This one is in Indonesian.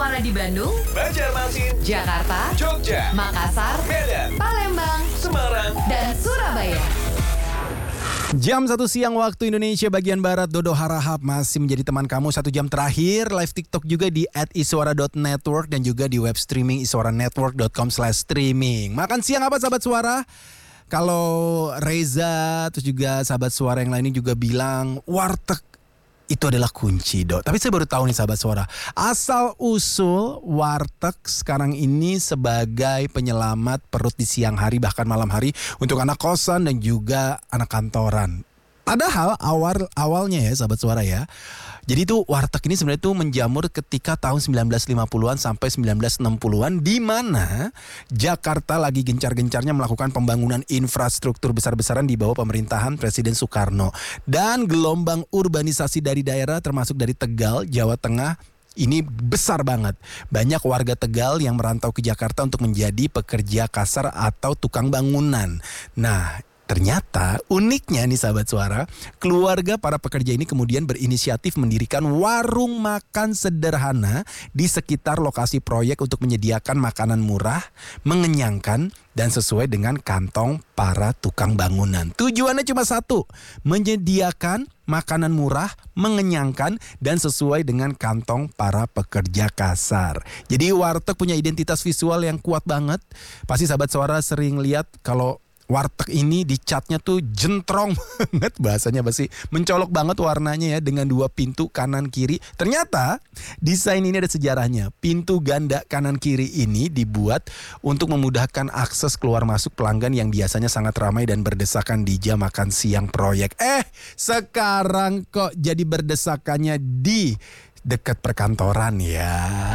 Suara di Bandung, Banjarmasin, Jakarta, Jogja, Makassar, Medan, Palembang, Semarang, dan Surabaya. Jam 1 siang waktu Indonesia bagian Barat, Dodo Harahap masih menjadi teman kamu 1 jam terakhir. Live TikTok juga di @iswara.network dan juga di web streaming iswaranetwork.com/streaming. Makan siang apa sahabat suara? Kalau Reza terus juga sahabat suara yang lainnya juga bilang warteg itu adalah kunci, Dok. Tapi saya baru tahu nih sahabat suara, asal usul warteg sekarang ini sebagai penyelamat perut di siang hari bahkan malam hari untuk anak kosan dan juga anak kantoran. Padahal awalnya ya sahabat suara ya. Jadi itu warteg ini sebenarnya itu menjamur ketika tahun 1950-an sampai 1960-an di mana Jakarta lagi gencar-gencarnya melakukan pembangunan infrastruktur besar-besaran di bawah pemerintahan Presiden Soekarno. Dan gelombang urbanisasi dari daerah termasuk dari Tegal, Jawa Tengah ini besar banget. Banyak warga Tegal yang merantau ke Jakarta untuk menjadi pekerja kasar atau tukang bangunan. Nah, ternyata uniknya nih sahabat suara, keluarga para pekerja ini kemudian berinisiatif mendirikan warung makan sederhana di sekitar lokasi proyek untuk menyediakan makanan murah, mengenyangkan, dan sesuai dengan kantong para tukang bangunan. Tujuannya cuma satu, menyediakan makanan murah, mengenyangkan, dan sesuai dengan kantong para pekerja kasar. Jadi warteg punya identitas visual yang kuat banget. Pasti sahabat suara sering lihat kalau warteg ini dicatnya tuh jentrong banget, bahasanya pasti mencolok banget warnanya ya, dengan 2 pintu kanan kiri. Ternyata desain ini ada sejarahnya. Pintu ganda kanan kiri ini dibuat untuk memudahkan akses keluar masuk pelanggan yang biasanya sangat ramai dan berdesakan di jam makan siang proyek. Sekarang kok jadi berdesakannya di dekat perkantoran ya.